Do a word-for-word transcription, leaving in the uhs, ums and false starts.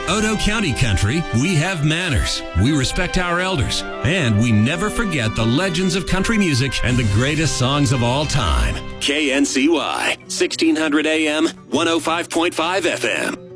Odo County Country, we have manners, we respect our elders, and we never forget the legends of country music and the greatest songs of all time. K N C Y, sixteen hundred A M, one oh five point five F M.